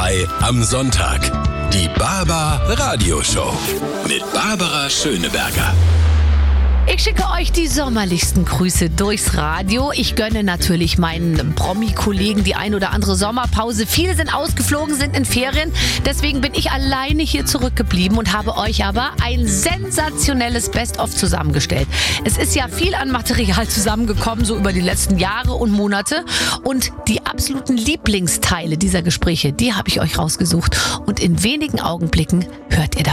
2 am Sonntag. Die Barbar Radioshow mit Barbara Schöneberger. Ich schicke euch die sommerlichsten Grüße durchs Radio. Ich gönne natürlich meinen Promi-Kollegen die ein oder andere Sommerpause. Viele sind ausgeflogen, sind in Ferien. Deswegen bin ich alleine hier zurückgeblieben und habe euch aber ein sensationelles Best-of zusammengestellt. Es ist ja viel an Material zusammengekommen, so über die letzten Jahre und Monate. Und die absoluten Lieblingsteile dieser Gespräche, die habe ich euch rausgesucht. Und in wenigen Augenblicken hört ihr davon.